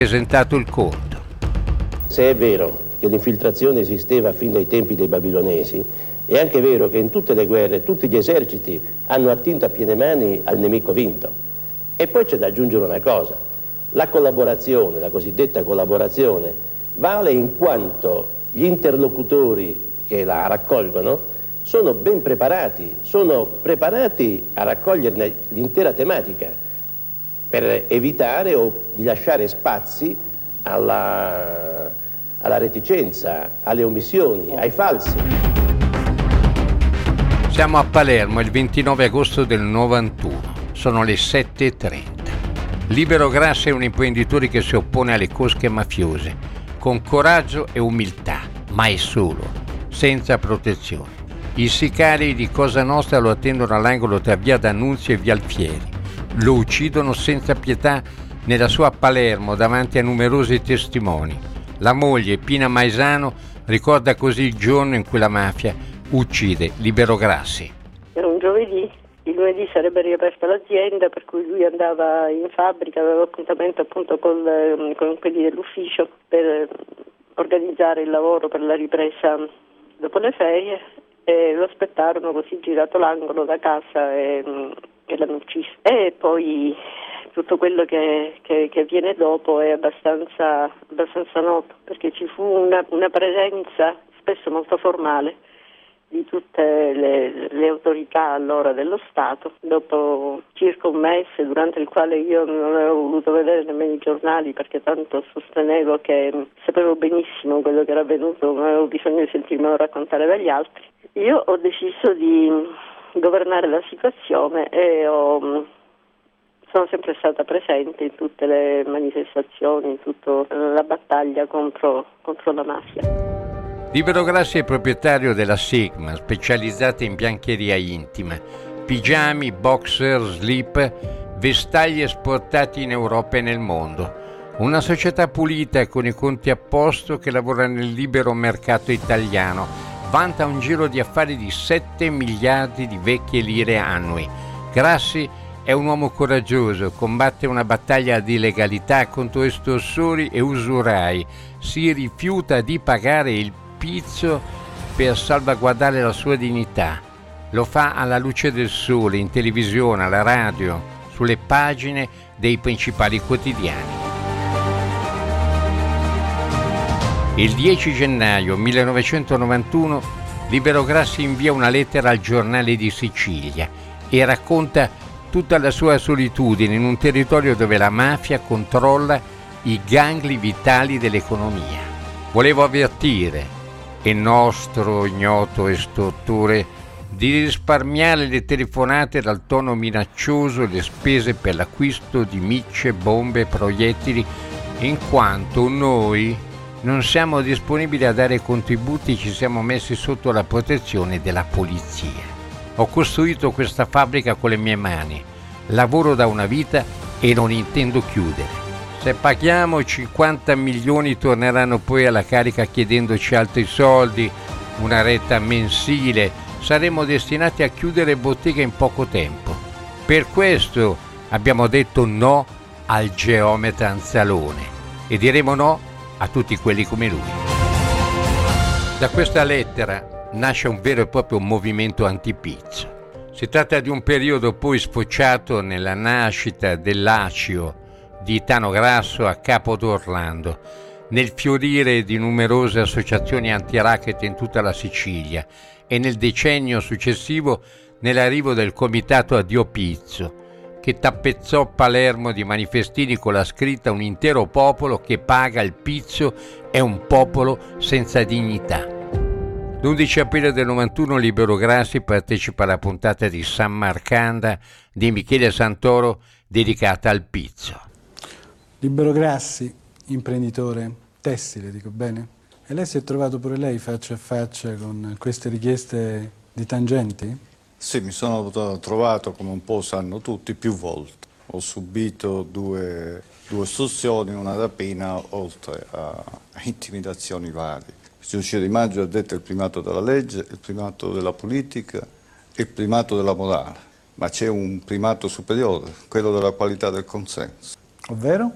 presentato il conto. Se è vero che l'infiltrazione esisteva fin dai tempi dei babilonesi, è anche vero che in tutte le guerre tutti gli eserciti hanno attinto a piene mani al nemico vinto. E poi c'è da aggiungere una cosa: la collaborazione, la cosiddetta collaborazione, vale in quanto gli interlocutori che la raccolgono sono ben preparati, sono preparati a raccoglierne l'intera tematica per evitare o di lasciare spazi alla reticenza, alle omissioni, ai falsi. Siamo a Palermo il 29 agosto del 91, sono le 7:30. Libero Grassi è un imprenditore che si oppone alle cosche mafiose, con coraggio e umiltà, mai solo, senza protezione. I sicari di Cosa Nostra lo attendono all'angolo tra via D'Annunzio e via Alfieri. Lo uccidono senza pietà nella sua Palermo davanti a numerosi testimoni. La moglie, Pina Maisano, ricorda così il giorno in cui la mafia uccide Libero Grassi. Era un giovedì, il lunedì sarebbe riaperta l'azienda, per cui lui andava in fabbrica, aveva appuntamento appunto con quelli dell'ufficio per organizzare il lavoro per la ripresa dopo le ferie, e lo aspettarono così girato l'angolo da casa e l'hanno ucciso. E poi tutto quello che viene dopo è abbastanza noto, perché ci fu una presenza spesso molto formale di tutte le autorità allora dello Stato. Dopo circa un mese, durante il quale io non avevo voluto vedere nemmeno i giornali, perché tanto sostenevo che sapevo benissimo quello che era avvenuto, non avevo bisogno di sentirmelo raccontare dagli altri, io ho deciso di governare la situazione e sono sempre stata presente in tutte le manifestazioni, in tutta la battaglia contro la mafia. Libero Grassi è proprietario della Sigma, specializzata in biancheria intima, pigiami, boxer, slip, vestagli esportati in Europa e nel mondo. Una società pulita con i conti a posto che lavora nel libero mercato italiano. Vanta un giro di affari di 7 miliardi di vecchie lire annui. Grassi è un uomo coraggioso, combatte una battaglia di legalità contro estorsori e usurai, si rifiuta di pagare il pizzo per salvaguardare la sua dignità. Lo fa alla luce del sole, in televisione, alla radio, sulle pagine dei principali quotidiani. Il 10 gennaio 1991 Libero Grassi invia una lettera al Giornale di Sicilia e racconta tutta la sua solitudine in un territorio dove la mafia controlla i gangli vitali dell'economia. Volevo avvertire il nostro ignoto estorsore di risparmiare le telefonate dal tono minaccioso e le spese per l'acquisto di micce, bombe e proiettili, in quanto noi non siamo disponibili a dare contributi e ci siamo messi sotto la protezione della polizia. Ho costruito questa fabbrica con le mie mani, lavoro da una vita e non intendo chiudere. Se paghiamo 50 milioni torneranno poi alla carica chiedendoci altri soldi, una retta mensile, saremo destinati a chiudere bottega in poco tempo. Per questo abbiamo detto no al geometra Anzalone e diremo no a tutti quelli come lui. Da questa lettera nasce un vero e proprio movimento antipizzo. Si tratta di un periodo poi sfociato nella nascita dell'ACIO di Tano Grasso a Capo d'Orlando, nel fiorire di numerose associazioni anti-racket in tutta la Sicilia e nel decennio successivo nell'arrivo del comitato Addio Pizzo, che tappezzò Palermo di manifestini con la scritta "Un intero popolo che paga il pizzo è un popolo senza dignità". L'11 aprile del 91 Libero Grassi partecipa alla puntata di San Marcanda di Michele Santoro dedicata al pizzo. Libero Grassi, imprenditore tessile, dico bene? E lei si è trovato pure lei faccia a faccia con queste richieste di tangenti? Sì, mi sono trovato, come un po' sanno tutti, più volte. Ho subito due estorsioni, una rapina, oltre a intimidazioni varie. Il 16 di maggio ha detto il primato della legge, il primato della politica e il primato della morale. Ma c'è un primato superiore, quello della qualità del consenso. Ovvero?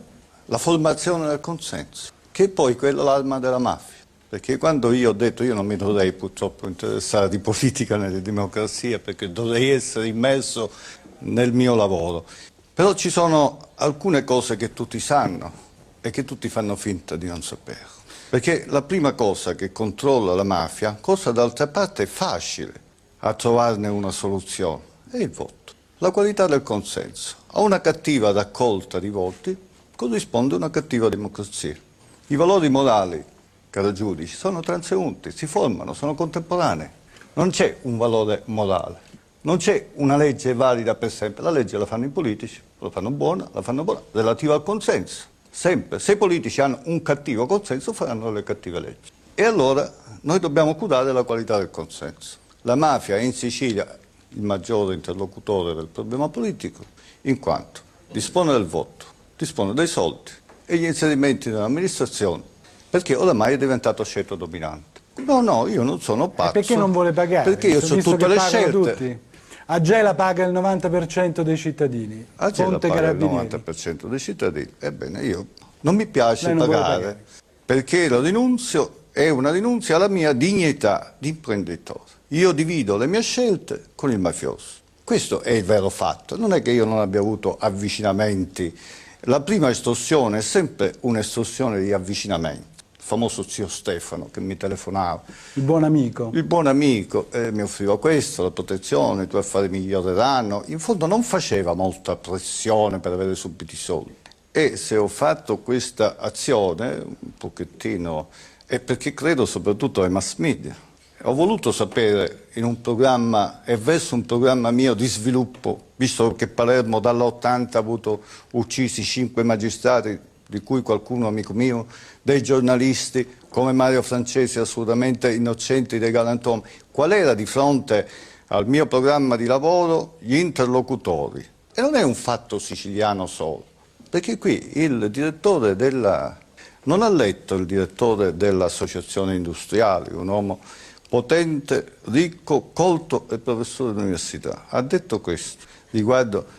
la formazione del consenso, che è poi quella l'arma della mafia. Perché quando io ho detto io non mi dovrei purtroppo interessare di politica né di democrazia, perché dovrei essere immerso nel mio lavoro, però ci sono alcune cose che tutti sanno e che tutti fanno finta di non sapere. Perché la prima cosa che controlla la mafia, cosa d'altra parte facile a trovarne una soluzione, è il voto, la qualità del consenso. A una cattiva raccolta di voti corrisponde una cattiva democrazia. I valori morali, caro giudice, sono transeunti, si formano, sono contemporanei. Non c'è un valore morale, non c'è una legge valida per sempre. La legge la fanno i politici, la fanno buona, relativa al consenso. Sempre, se i politici hanno un cattivo consenso faranno le cattive leggi. E allora noi dobbiamo curare la qualità del consenso. La mafia è in Sicilia il maggiore interlocutore del problema politico, in quanto dispone del voto, dispone dei soldi e gli inserimenti nell'amministrazione, perché oramai è diventato scelto dominante. No, io non sono pazzo. Perché non vuole pagare? Perché io ho tutte le scelte. Tutti. Agela paga il 90% dei cittadini. Agela paga il 90% dei cittadini. Ebbene, io non mi piace pagare, perché la rinunzio è una rinunzia alla mia dignità di imprenditore. Io divido le mie scelte con il mafioso. Questo è il vero fatto. Non è che io non abbia avuto avvicinamenti. La prima estorsione è sempre un'estorsione di avvicinamento. Il famoso zio Stefano che mi telefonava. Il buon amico. Il buon amico mi offriva questo, la protezione, i tuoi affari miglioreranno. In fondo non faceva molta pressione per avere subito i soldi. E se ho fatto questa azione, un pochettino, è perché credo soprattutto ai mass media. Ho voluto sapere in un programma e verso un programma mio di sviluppo, visto che Palermo dall'80 ha avuto uccisi 5 magistrati, di cui qualcuno amico mio, dei giornalisti come Mario Francesi assolutamente innocenti dei galantomi. Qual era di fronte al mio programma di lavoro gli interlocutori? E non è un fatto siciliano solo, perché qui il direttore della... non ha letto il direttore dell'associazione industriale, un uomo potente, ricco, colto e professore dell'università. Ha detto questo riguardo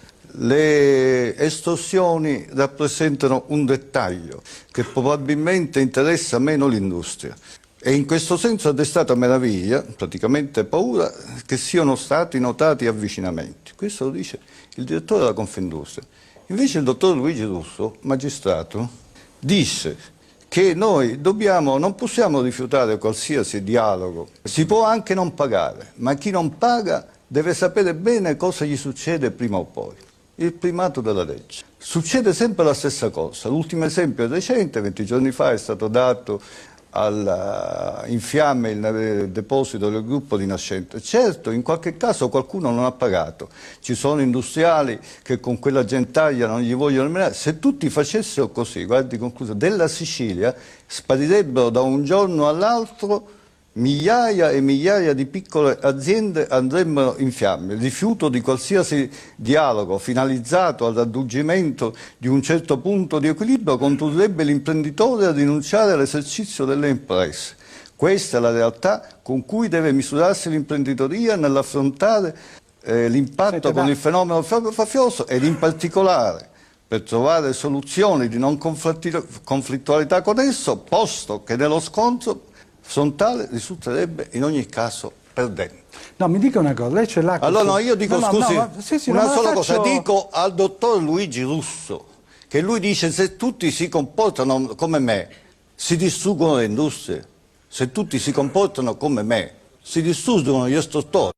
le estorsioni rappresentano un dettaglio che probabilmente interessa meno l'industria e in questo senso ha destato meraviglia, praticamente paura, che siano stati notati avvicinamenti. Questo lo dice il direttore della Confindustria. Invece il dottor Luigi Russo, magistrato, disse che noi non possiamo rifiutare qualsiasi dialogo. Si può anche non pagare, ma chi non paga deve sapere bene cosa gli succede prima o poi. Il primato della legge. Succede sempre la stessa cosa. L'ultimo esempio è recente, 20 giorni fa è stato dato in fiamme il deposito del gruppo di Nascente. Certo, in qualche caso qualcuno non ha pagato. Ci sono industriali che con quella gentaglia non gli vogliono menare. Se tutti facessero così, guardi, concluso, della Sicilia sparirebbero da un giorno all'altro migliaia e migliaia di piccole aziende andrebbero in fiamme. Il rifiuto di qualsiasi dialogo finalizzato al raggiungimento di un certo punto di equilibrio condurrebbe l'imprenditore a rinunciare all'esercizio delle imprese. Questa è la realtà con cui deve misurarsi l'imprenditoria nell'affrontare l'impatto con il fenomeno mafioso ed in particolare per trovare soluzioni di non conflittualità con esso, posto che nello scontro frontale risulterebbe in ogni caso perdente. No, mi dica una cosa, lei ce l'ha... Allora no, io dico, scusi, una sola cosa, dico al dottor Luigi Russo, che lui dice se tutti si comportano come me, si distruggono le industrie, se tutti si comportano come me, si distruggono gli estortori.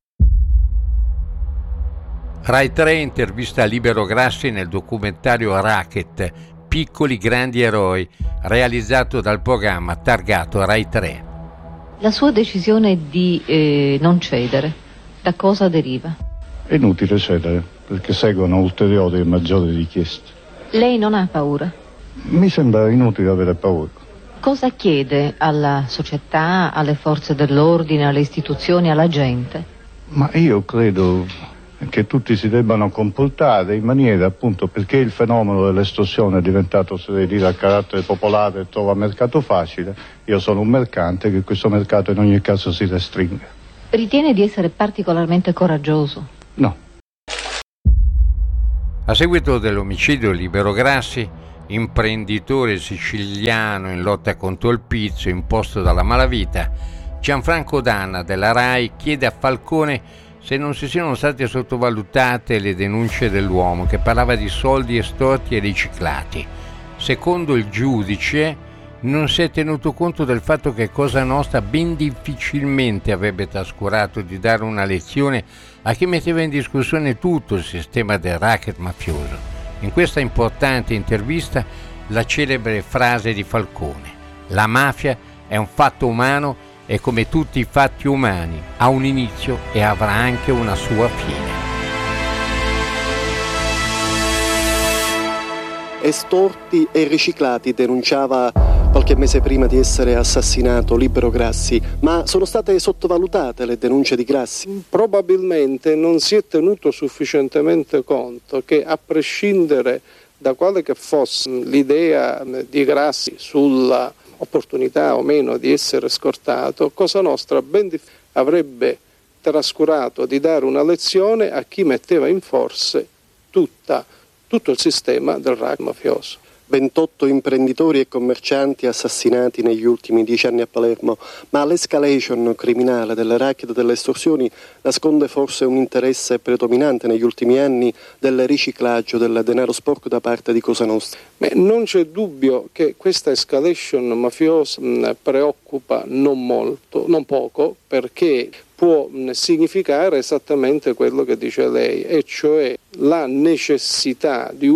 Rai 3 intervista Libero Grassi nel documentario Racket, Piccoli grandi eroi, realizzato dal programma targato Rai 3. La sua decisione di non cedere, da cosa deriva? È inutile cedere, perché seguono ulteriori e maggiori richieste. Lei non ha paura? Mi sembra inutile avere paura. Cosa chiede alla società, alle forze dell'ordine, alle istituzioni, alla gente? Ma io credo che tutti si debbano comportare in maniera, appunto, perché il fenomeno dell'estorsione è diventato, oserei dire, a carattere popolare e trova mercato facile. Io sono un mercante, che questo mercato in ogni caso si restringa. Ritiene di essere particolarmente coraggioso? No. A seguito dell'omicidio Libero Grassi, imprenditore siciliano in lotta contro il pizzo imposto dalla malavita, Gianfranco D'Anna della RAI chiede a Falcone se non si siano state sottovalutate le denunce dell'uomo che parlava di soldi estorti e riciclati. Secondo il giudice non si è tenuto conto del fatto che Cosa Nostra ben difficilmente avrebbe trascurato di dare una lezione a chi metteva in discussione tutto il sistema del racket mafioso. In questa importante intervista la celebre frase di Falcone: la mafia è un fatto umano e come tutti i fatti umani ha un inizio e avrà anche una sua fine. Estorti e riciclati, denunciava qualche mese prima di essere assassinato Libero Grassi, ma sono state sottovalutate le denunce di Grassi? Probabilmente non si è tenuto sufficientemente conto che, a prescindere da quale che fosse l'idea di Grassi sulla opportunità o meno di essere scortato, Cosa Nostra avrebbe trascurato di dare una lezione a chi metteva in forse tutto il sistema del racket mafioso. 28 imprenditori e commercianti assassinati negli ultimi 10 anni a Palermo, ma l'escalation criminale del racket delle estorsioni nasconde forse un interesse predominante negli ultimi anni del riciclaggio del denaro sporco da parte di Cosa Nostra. Non c'è dubbio che questa escalation mafiosa preoccupa non poco, perché può significare esattamente quello che dice lei, e cioè la necessità di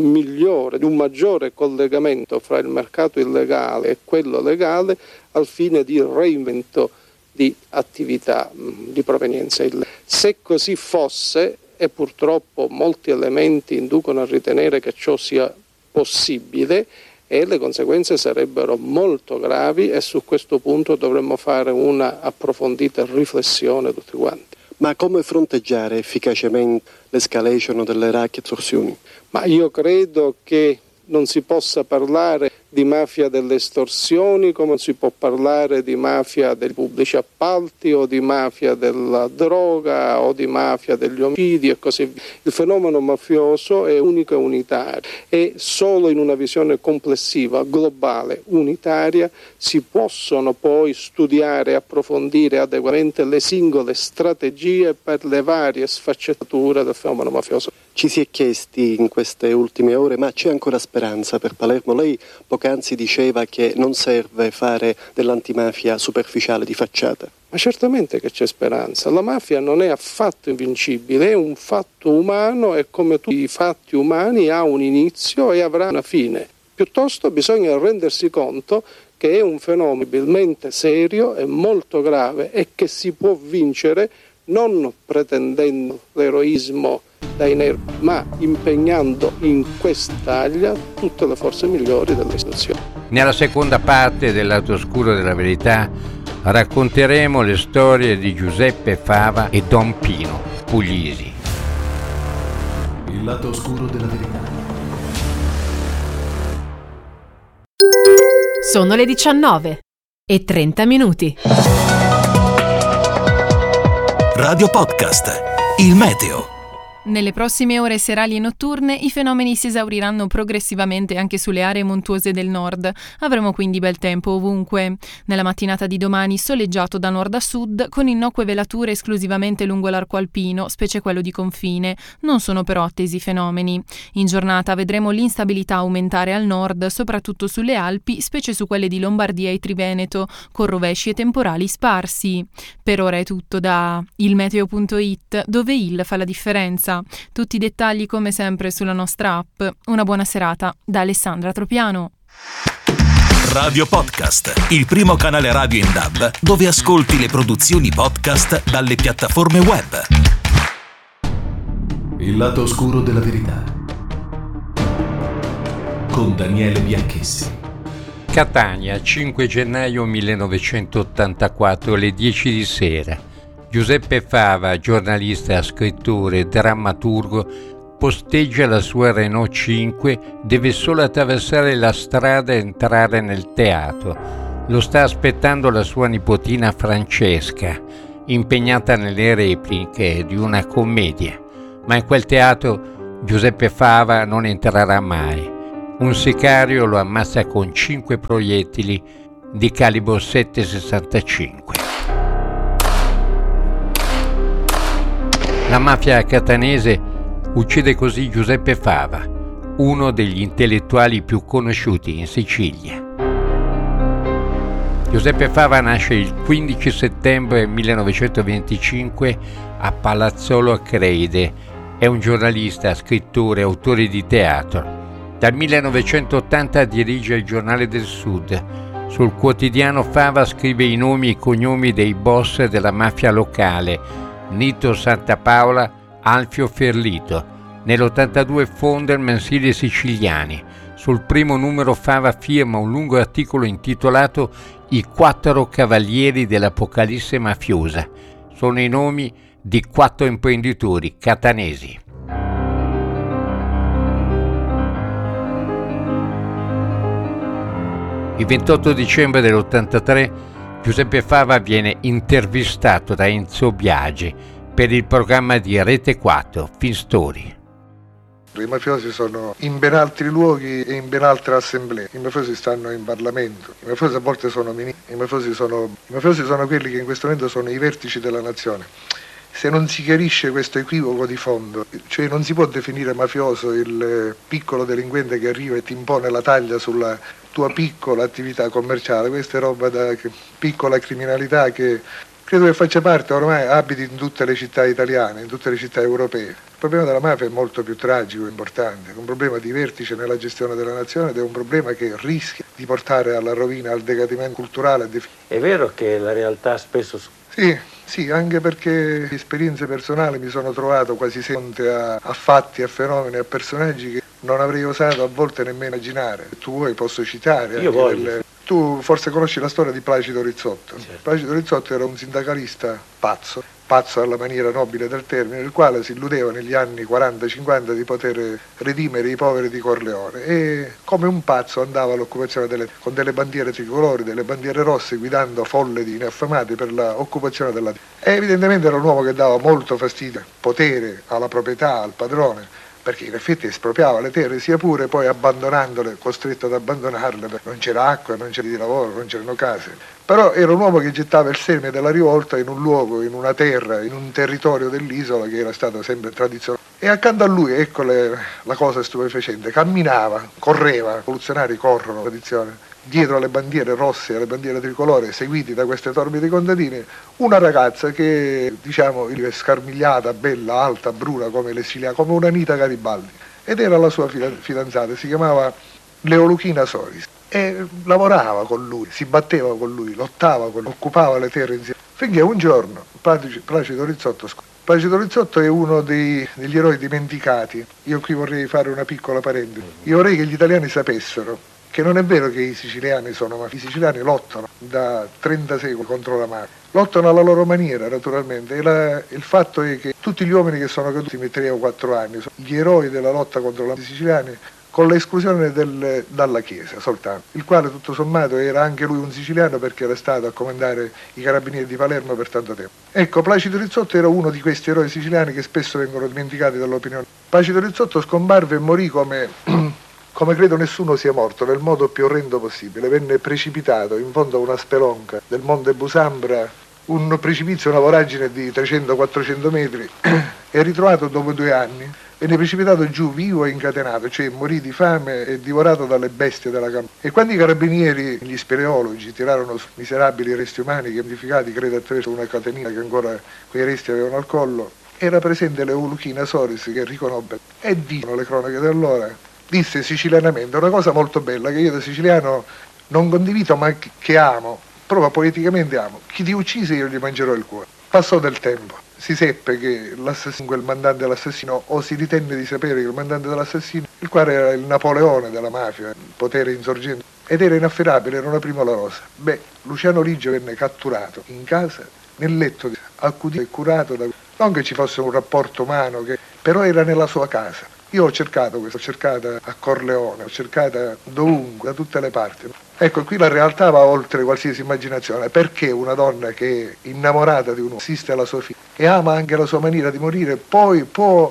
un maggiore collegamento fra il mercato illegale e quello legale al fine di reinvento di attività di provenienza illegale. Se così fosse, e purtroppo molti elementi inducono a ritenere che ciò sia possibile, e le conseguenze sarebbero molto gravi, e su questo punto dovremmo fare una approfondita riflessione tutti quanti. Ma come fronteggiare efficacemente l'escalation delle racket estorsioni? Ma io credo che non si possa parlare di mafia delle estorsioni come non si può parlare di mafia dei pubblici appalti o di mafia della droga o di mafia degli omicidi e così via. Il fenomeno mafioso è unico e unitario, e solo in una visione complessiva, globale, unitaria si possono poi studiare e approfondire adeguatamente le singole strategie per le varie sfaccettature del fenomeno mafioso. Ci si è chiesti in queste ultime ore, ma c'è ancora speranza per Palermo? Lei poc'anzi diceva che non serve fare dell'antimafia superficiale di facciata. Ma certamente che c'è speranza. La mafia non è affatto invincibile, è un fatto umano e come tutti i fatti umani ha un inizio e avrà una fine. Piuttosto bisogna rendersi conto che è un fenomeno probabilmente serio e molto grave e che si può vincere non pretendendo l'eroismo dai nervi, ma impegnando in quest'aglia tutte le forze migliori delle istituzioni. Nella seconda parte del Lato Oscuro della Verità racconteremo le storie di Giuseppe Fava e Don Pino Puglisi. Il lato oscuro della verità. Sono le 19:30. Radio Podcast. Il meteo. Nelle prossime ore serali e notturne i fenomeni si esauriranno progressivamente anche sulle aree montuose del nord. Avremo quindi bel tempo ovunque. Nella mattinata di domani soleggiato da nord a sud, con innocue velature esclusivamente lungo l'arco alpino, specie quello di confine. Non sono però attesi fenomeni. In giornata vedremo l'instabilità aumentare al nord, soprattutto sulle Alpi, specie su quelle di Lombardia e Triveneto, con rovesci e temporali sparsi. Per ora è tutto da ilmeteo.it, dove il fa la differenza. Tutti i dettagli come sempre sulla nostra app. Una buona serata da Alessandra Tropiano. Radio Podcast, il primo canale radio in DAB dove ascolti le produzioni podcast dalle piattaforme web. Il lato oscuro della verità con Daniele Bianchessi. Catania, 5 gennaio 1984, alle 10 di sera. Giuseppe Fava, giornalista, scrittore, drammaturgo, posteggia la sua Renault 5, deve solo attraversare la strada e entrare nel teatro. Lo sta aspettando la sua nipotina Francesca, impegnata nelle repliche di una commedia. Ma in quel teatro Giuseppe Fava non entrerà mai. Un sicario lo ammazza con 5 proiettili di calibro 7,65. La mafia catanese uccide così Giuseppe Fava, uno degli intellettuali più conosciuti in Sicilia. Giuseppe Fava nasce il 15 settembre 1925 a Palazzolo Acreide. È un giornalista, scrittore, autore di teatro. Dal 1980 dirige il Giornale del Sud. Sul quotidiano Fava scrive i nomi e i cognomi dei boss della mafia locale: Nito Santa Paola, Alfio Ferlito. Nell'82 fonda il mensile Siciliani. Sul primo numero Fava firma un lungo articolo intitolato I 4 cavalieri dell'Apocalisse mafiosa. Sono i nomi di 4 imprenditori catanesi. Il 28 dicembre dell'83 Giuseppe Fava viene intervistato da Enzo Biagi per il programma di Rete 4, Film Story. I mafiosi sono in ben altri luoghi e in ben altre assemblee. I mafiosi stanno in Parlamento, i mafiosi a volte sono ministri, i mafiosi sono quelli che in questo momento sono i vertici della nazione. Se non si chiarisce questo equivoco di fondo, cioè non si può definire mafioso il piccolo delinquente che arriva e ti impone la taglia sulla tua piccola attività commerciale. Questa è roba da piccola criminalità che credo che faccia parte, ormai abiti in tutte le città italiane, in tutte le città europee. Il problema della mafia è molto più tragico e importante, è un problema di vertice nella gestione della nazione ed è un problema che rischia di portare alla rovina, al decadimento culturale. È vero che la realtà spesso... Sì, anche perché esperienze personali mi sono trovato quasi sempre a fatti, a fenomeni, a personaggi che non avrei osato a volte nemmeno immaginare. Tu vuoi, posso citare. Io voglio. Tu forse conosci la storia di Placido Rizzotto. Certo. Placido Rizzotto era un sindacalista pazzo alla maniera nobile del termine, il quale si illudeva negli anni 40-50 di poter redimere i poveri di Corleone e come un pazzo andava all'occupazione con delle bandiere tricolori, delle bandiere rosse, guidando folle di inaffamati per l'occupazione della terra. E evidentemente era un uomo che dava molto fastidio, potere alla proprietà, al padrone, perché in effetti espropriava le terre, sia pure poi abbandonandole, costretto ad abbandonarle, perché non c'era acqua, non c'era di lavoro, non c'erano case. Però era un uomo che gettava il seme della rivolta in un luogo, in una terra, in un territorio dell'isola che era stato sempre tradizionale. E accanto a lui, ecco la cosa stupefacente, camminava, correva, i rivoluzionari corrono, tradizione, dietro alle bandiere rosse, alle bandiere tricolore, seguiti da queste torbide contadine, una ragazza che, diciamo, è scarmigliata, bella, alta, bruna come le Sicilia, come una Anita Garibaldi. Ed era la sua fidanzata, si chiamava Leoluchina Soris. E lavorava con lui, si batteva con lui, lottava con lui, occupava le terre insieme. Finché un giorno Placido Rizzotto è uno degli eroi dimenticati. Io qui vorrei fare una piccola parentesi. Io vorrei che gli italiani sapessero che non è vero che i siciliani sono mafiosi. I siciliani lottano da 30 secoli contro la mafia. Lottano alla loro maniera, naturalmente. E il fatto è che tutti gli uomini che sono caduti nei 3 o 4 anni sono gli eroi della lotta contro la mafia siciliani, con l'esclusione dalla Chiesa soltanto, il quale tutto sommato era anche lui un siciliano perché era stato a comandare i carabinieri di Palermo per tanto tempo. Ecco, Placido Rizzotto era uno di questi eroi siciliani che spesso vengono dimenticati dall'opinione. Placido Rizzotto scomparve e morì come credo nessuno sia morto, nel modo più orrendo possibile. Venne precipitato in fondo a una spelonca del Monte Busambra, un precipizio, una voragine di 300-400 metri, e ritrovato dopo 2 anni. Venne precipitato giù vivo e incatenato, cioè morì di fame e divorato dalle bestie della campagna. E quando i carabinieri, gli speleologi, tirarono su miserabili resti umani identificati, credo attraverso una catenina che ancora quei resti avevano al collo, era presente Leoluchina Soris che riconobbe, e dicono le cronache di allora, disse sicilianamente una cosa molto bella che io da siciliano non condivido ma che amo, proprio poeticamente amo: chi ti uccise io gli mangerò il cuore. Passò del tempo, si seppe che l'assassino, il mandante dell'assassino, o si ritenne di sapere che il mandante dell'assassino, il quale era il Napoleone della mafia, il potere insorgente, ed era inafferrabile, era una Prima La Rosa. Luciano Ligio venne catturato in casa, nel letto, accudito e curato da... Non che ci fosse un rapporto umano, però era nella sua casa. Io ho cercato questo, ho cercato a Corleone, ho cercato dovunque, da tutte le parti. Ecco, qui la realtà va oltre qualsiasi immaginazione. Perché una donna che è innamorata di un uomo, assiste alla sua figlia e ama anche la sua maniera di morire, poi può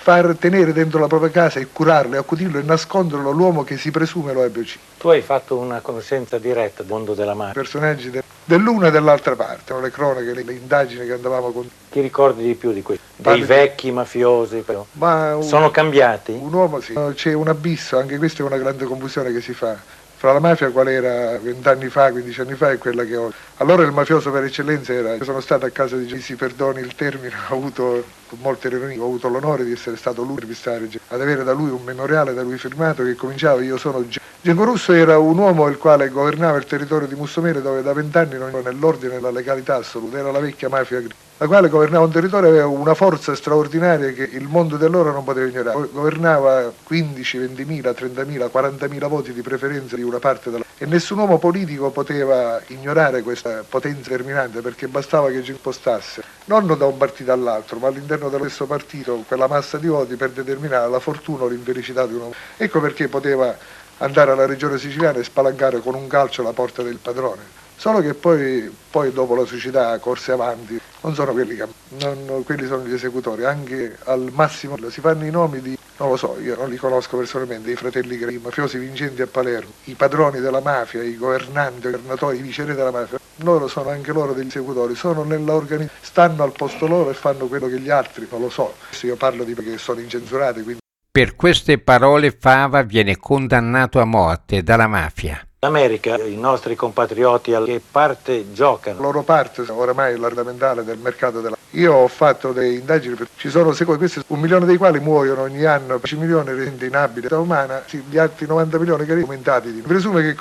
far tenere dentro la propria casa e curarlo e accudirlo e nasconderlo l'uomo che si presume lo abbia ucciso. Tu hai fatto una conoscenza diretta del mondo della mafia. Personaggi dell'una e dell'altra parte, le cronache, le indagini che andavamo con. Ti ricordi di più di questo? Dei vecchi mafiosi però. Sono cambiati? Un uomo sì, c'è un abisso, anche questa è una grande confusione che si fa. Fra la mafia qual era 20 anni fa, 15 anni fa e quella che ho. Allora il mafioso per eccellenza era, io sono stato a casa di si perdoni il termine, ho avuto con molte ironie, ho avuto l'onore di essere stato lui a intervistare, ad avere da lui un memoriale da lui firmato che cominciava io sono Genco Russo. Era un uomo il quale governava il territorio di Mussomere dove da 20 anni non era nell'ordine e nella legalità assoluta, era la vecchia mafia la quale governava un territorio, aveva una forza straordinaria che il mondo dell'ora non poteva ignorare. Governava 15, 20.000, 30.000, 40.000 voti di preferenza di una parte e nessun uomo politico poteva ignorare questa potenza determinante, perché bastava che ci impostasse, non da un partito all'altro, ma all'interno dello stesso partito, quella massa di voti per determinare la fortuna o l'infelicità di un uomo. Ecco perché poteva andare alla regione siciliana e spalancare con un calcio la porta del padrone. Solo che poi dopo la società corse avanti, non sono quelli che quelli sono gli esecutori, anche al massimo si fanno i nomi di, non lo so, io non li conosco personalmente, i fratelli i mafiosi vincenti a Palermo, i padroni della mafia, i governanti, i governatori, i viceré della mafia, loro sono anche loro degli esecutori, sono nell'organizzazione, stanno al posto loro e fanno quello che gli altri, non lo so, io parlo di perché sono incensurati. Quindi. Per queste parole Fava viene condannato a morte dalla mafia. In America i nostri compatrioti a che parte giocano? La loro parte oramai è l'ardamentale del mercato della. Io ho fatto delle indagini, ci sono questi 1 milione dei quali muoiono ogni anno, 10 milioni residenti in abilità umana, gli altri 90 milioni che sono aumentati. Presume che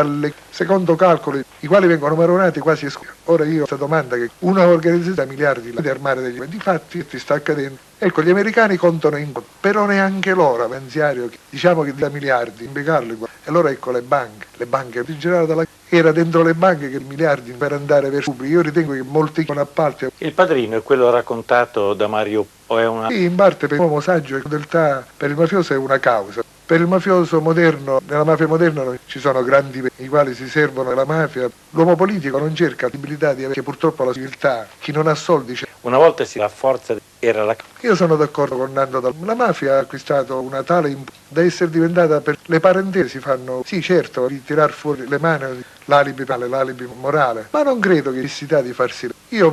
secondo calcoli, i quali vengono maronati quasi esclusi. Ora io ho questa domanda che una organizzazione da miliardi di armare degli difatti ti sta accadendo. Ecco, gli americani contano però neanche loro, pensiario, diciamo che da miliardi, impiegarli. E allora ecco le banche in generale era dentro le banche che i miliardi per andare verso il pubblico. Io ritengo che molti con appalti. Il Padrino è quello raccontato da Mario o è una. Sì, in parte per l'uomo saggio e crudeltà per il mafioso è una causa. Per il mafioso moderno, nella mafia moderna ci sono grandi i quali si servono della mafia. L'uomo politico non cerca la possibilità di avere, che purtroppo la civiltà, chi non ha soldi c'è. Una volta la forza era la. Io sono d'accordo con Nando, la mafia ha acquistato una tale da essere diventata, per le parentesi si fanno, sì certo, di tirar fuori le mani, l'alibi morale, ma non credo che necessità di farsi. Io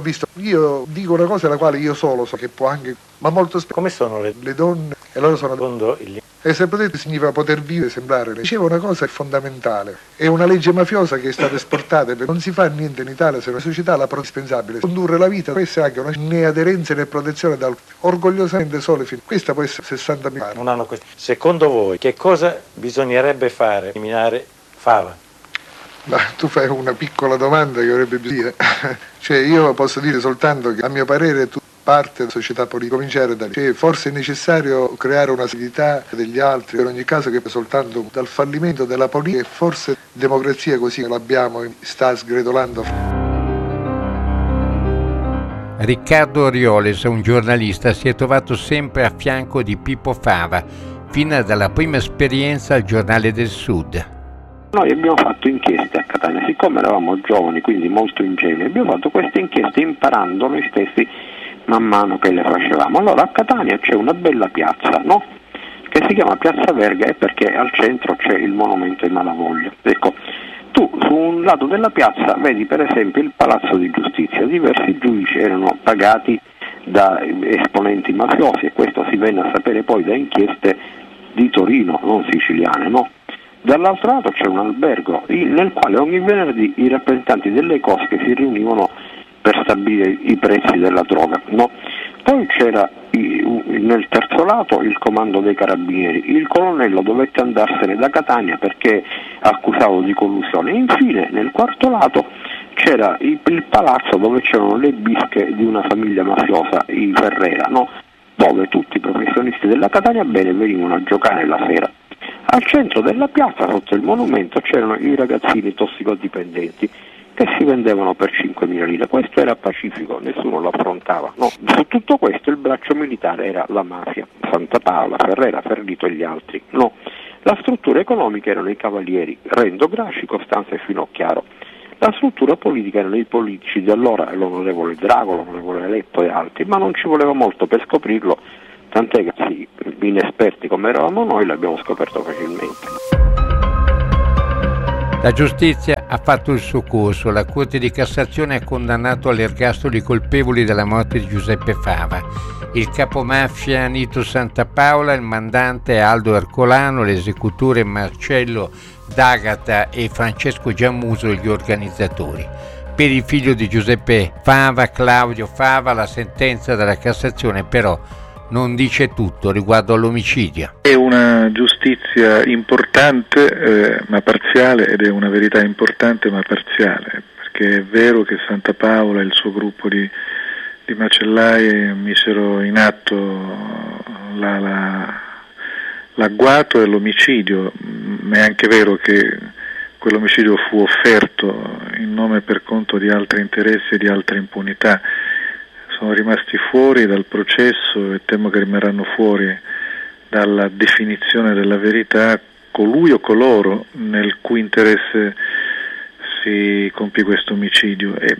dico una cosa la quale io solo so che può anche, ma molto spesso. Come sono le donne? E loro sono. Secondo il. E se potete significa poter vivere, sembrare. Diceva una cosa fondamentale, è una legge mafiosa che è stata esportata, non si fa niente in Italia se una società la indispensabile. Condurre la vita, questa è anche una né aderenza né protezione dal orgogliosamente sole fino. Questa può essere 60.000. Non hanno questo. Secondo voi che cosa bisognerebbe fare per eliminare Fava? Ma tu fai una piccola domanda che avrebbe bisogno di dire. Cioè io posso dire soltanto che a mio parere tu parte della società politica cominciare da lì. Cioè, forse è necessario creare una civiltà degli altri, in ogni caso che soltanto dal fallimento della politica e forse democrazia così l'abbiamo sta sgretolando. Riccardo Orioles, un giornalista, si è trovato sempre a fianco di Pippo Fava fino dalla prima esperienza al Giornale del Sud. Noi abbiamo fatto inchieste a Catania, siccome eravamo giovani, quindi molto ingenui, abbiamo fatto queste inchieste imparando noi stessi man mano che le facevamo. Allora a Catania c'è una bella piazza, no? Che si chiama Piazza Verga, e perché al centro c'è il monumento ai Malavoglia. Ecco, tu su un lato della piazza vedi per esempio il Palazzo di Giustizia, diversi giudici erano pagati da esponenti mafiosi e questo si venne a sapere poi da inchieste di Torino, non siciliane, no? Dall'altro lato c'è un albergo nel quale ogni venerdì i rappresentanti delle cosche si riunivano per stabilire i prezzi della droga, no? Poi c'era nel terzo lato il comando dei carabinieri, il colonnello dovette andarsene da Catania perché accusato di collusione, e infine nel quarto lato c'era il palazzo dove c'erano le bische di una famiglia mafiosa, i Ferrera, no? Dove tutti i professionisti della Catania bene venivano a giocare la sera. Al centro della piazza, sotto il monumento, c'erano i ragazzini tossicodipendenti che si vendevano per 5.000 lire. Questo era pacifico, nessuno lo affrontava. No, su tutto questo il braccio militare era la mafia, Santa Paola, Ferrera, Ferrito e gli altri. No, la struttura economica erano i cavalieri, Rendo, Grasci, Costanza e Finocchiaro. La struttura politica erano i politici di allora, l'onorevole Drago, l'onorevole Aleppo e altri, ma non ci voleva molto per scoprirlo, tant'è che sì, inesperti come eravamo noi l'abbiamo scoperto facilmente. La giustizia ha fatto il suo corso, la Corte di Cassazione ha condannato all'ergastolo i colpevoli della morte di Giuseppe Fava, il capomafia Nito Santapaola, il mandante Aldo Ercolano, l'esecutore Marcello D'Agata e Francesco Giammuso gli organizzatori. Per il figlio di Giuseppe Fava, Claudio Fava, la sentenza della Cassazione però non dice tutto riguardo all'omicidio. È una giustizia importante ma parziale, ed è una verità importante ma parziale, perché è vero che Santapaola e il suo gruppo di macellai misero in atto l'agguato e l'omicidio, ma è anche vero che quell'omicidio fu offerto in nome e per conto di altri interessi e di altra impunità. Sono rimasti fuori dal processo e temo che rimarranno fuori dalla definizione della verità colui o coloro nel cui interesse si compie questo omicidio. E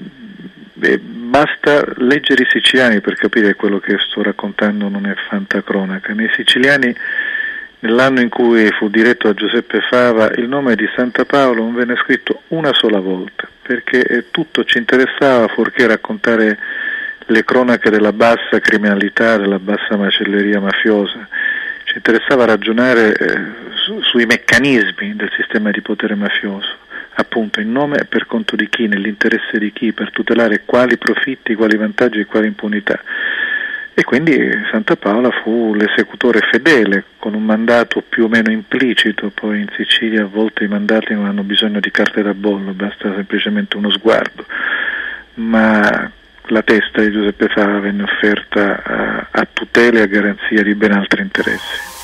basta leggere i siciliani per capire che quello che sto raccontando non è fantacronaca. Nei siciliani, nell'anno in cui fu diretto a Giuseppe Fava, il nome di Santapaola non venne scritto una sola volta, perché tutto ci interessava fuorché raccontare le cronache della bassa criminalità, della bassa macelleria mafiosa. Ci interessava ragionare sui meccanismi del sistema di potere mafioso, appunto in nome e per conto di chi, nell'interesse di chi, per tutelare quali profitti, quali vantaggi e quali impunità. E quindi Santapaola fu l'esecutore fedele, con un mandato più o meno implicito. Poi in Sicilia a volte i mandati non hanno bisogno di carte da bollo, basta semplicemente uno sguardo. Ma la testa di Giuseppe Fava venne offerta a tutela e a garanzia di ben altri interessi.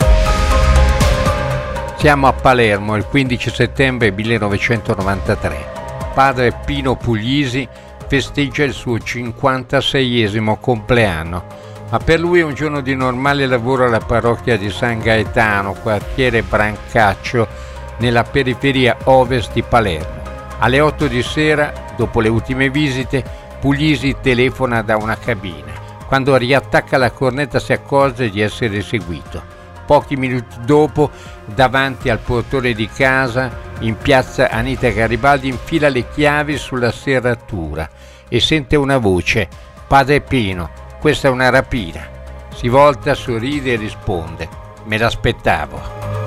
Siamo a Palermo il 15 settembre 1993. Padre Pino Puglisi festeggia il suo 56esimo compleanno, ma per lui è un giorno di normale lavoro alla parrocchia di San Gaetano, quartiere Brancaccio, nella periferia ovest di Palermo. Alle 8 di sera, dopo le ultime visite, Puglisi telefona da una cabina. Quando riattacca la cornetta si accorge di essere seguito. Pochi minuti dopo, davanti al portone di casa, in piazza Anita Garibaldi, infila le chiavi sulla serratura e sente una voce: «Padre Pino, questa è una rapina». Si volta, sorride e risponde: «Me l'aspettavo».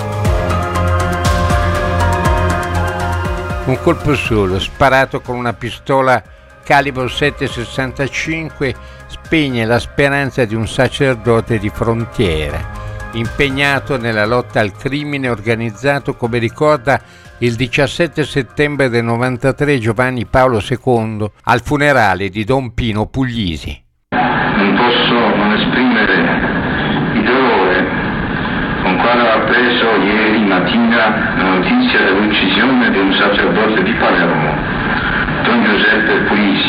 Un colpo solo, sparato con una pistola calibro 7,65, spegne la speranza di un sacerdote di frontiera, impegnato nella lotta al crimine organizzato, come ricorda il 17 settembre del 93 Giovanni Paolo II al funerale di Don Pino Puglisi. Non posso non esprimere il dolore con quale ho appreso ieri mattina la notizia dell'uccisione di un sacerdote di Palermo, Don Giuseppe Puglisi.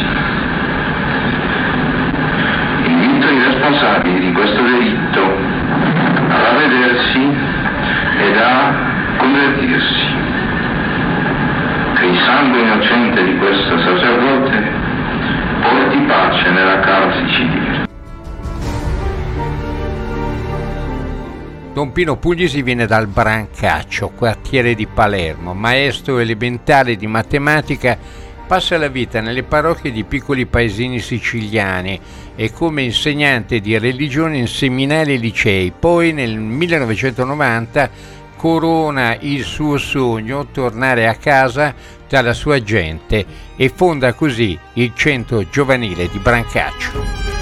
Invito i responsabili di questo delitto a ravvedersi ed a convertirsi. Che il sangue innocente di questo sacerdote porti pace nella cara Sicilia. Don Pino Puglisi viene dal Brancaccio, quartiere di Palermo, maestro elementare di matematica. Passa la vita nelle parrocchie di piccoli paesini siciliani e come insegnante di religione in seminari e licei. Poi nel 1990 corona il suo sogno, tornare a casa tra la sua gente, e fonda così il centro giovanile di Brancaccio.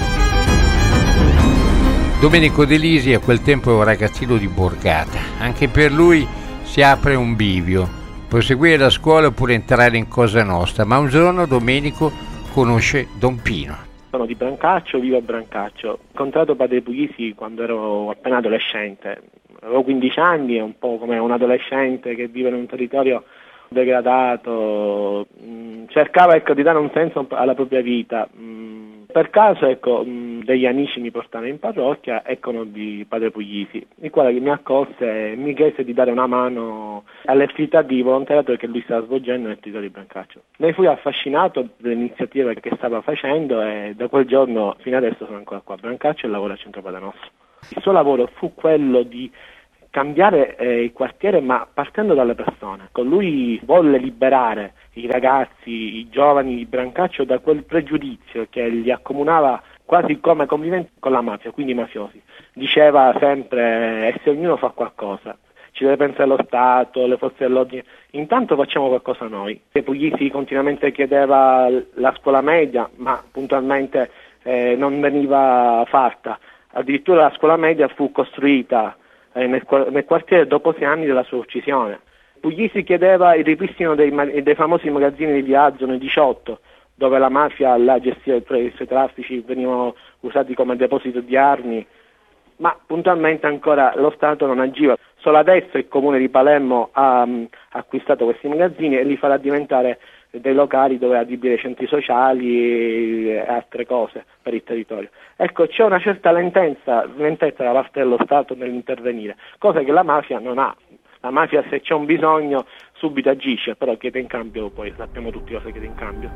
Domenico De Lisi a quel tempo è un ragazzino di borgata. Anche per lui si apre un bivio: proseguire la scuola oppure entrare in Cosa Nostra. Ma un giorno Domenico conosce Don Pino. Sono di Brancaccio, vivo a Brancaccio. Ho incontrato padre Puglisi quando ero appena adolescente. Avevo 15 anni, è un po' come un adolescente che vive in un territorio degradato. Cercava di dare un senso alla propria vita. Per caso degli amici mi portarono in parrocchia e conobbi padre Puglisi, il quale mi accolse e mi chiese di dare una mano alle attività di volontariato che lui stava svolgendo nel territorio di Brancaccio. Ne fui affascinato dall'iniziativa che stava facendo e da quel giorno fino adesso sono ancora qua a Brancaccio e lavoro al centro Padre Nostro. Il suo lavoro fu quello di cambiare il quartiere, ma partendo dalle persone. Con lui volle liberare i ragazzi, i giovani di Brancaccio da quel pregiudizio che li accomunava quasi come conviventi con la mafia, quindi i mafiosi. Diceva sempre, se ognuno fa qualcosa, ci deve pensare lo Stato, le forze dell'ordine, intanto facciamo qualcosa noi. Puglisi continuamente chiedeva la scuola media, ma puntualmente non veniva fatta. Addirittura la scuola media fu costruita nel quartiere dopo 6 anni della sua uccisione. Puglisi chiedeva il ripristino dei famosi magazzini di viaggio nei 18, dove la mafia la gestiva i suoi traffici, venivano usati come deposito di armi, ma puntualmente ancora lo Stato non agiva. Solo adesso il comune di Palermo ha acquistato questi magazzini e li farà diventare dei locali dove adibire centri sociali e altre cose per il territorio. Ecco, c'è una certa lentezza da parte dello Stato nell'intervenire, cosa che la mafia non ha. La mafia, se c'è un bisogno, subito agisce, però chiede in cambio, poi sappiamo tutti cosa chiede in cambio.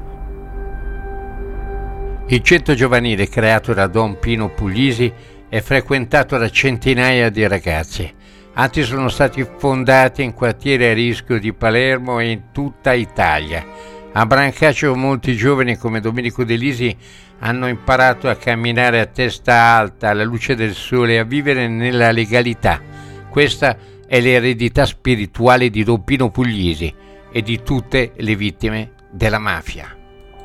Il centro giovanile creato da Don Pino Puglisi è frequentato da centinaia di ragazzi. Altri sono stati fondati in quartieri a rischio di Palermo e in tutta Italia. A Brancaccio molti giovani come Domenico De Lisi hanno imparato a camminare a testa alta alla luce del sole e a vivere nella legalità. Questa è l'eredità spirituale di Don Pino Puglisi e di tutte le vittime della mafia.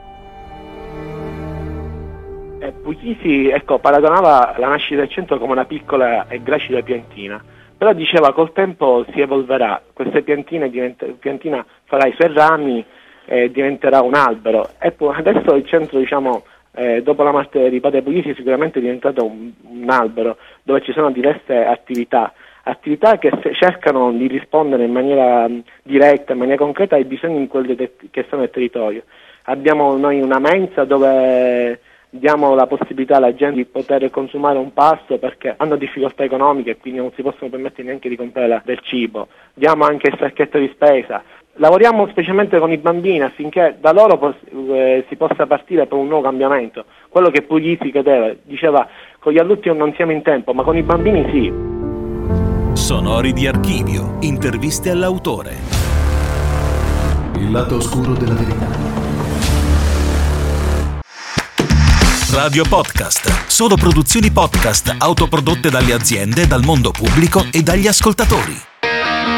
Puglisi, paragonava la nascita del centro come una piccola e gracile piantina, però diceva col tempo si evolverà, queste piantina farà i suoi rami e diventerà un albero. E adesso il centro, dopo la morte di padre Puglisi, sicuramente è diventato un albero dove ci sono diverse attività che cercano di rispondere in maniera diretta, in maniera concreta ai bisogni di quelli che sono nel territorio. Abbiamo noi una mensa dove diamo la possibilità alla gente di poter consumare un pasto perché hanno difficoltà economiche e quindi non si possono permettere neanche di comprare del cibo. Diamo anche il sacchetto di spesa. Lavoriamo specialmente con i bambini affinché da loro si possa partire per un nuovo cambiamento. Quello che Puglisi chiedeva, diceva con gli adulti non siamo in tempo, ma con i bambini sì. Sonori di archivio, interviste all'autore. Il lato oscuro della verità. Radio Podcast. Sono produzioni podcast autoprodotte dalle aziende, dal mondo pubblico e dagli ascoltatori.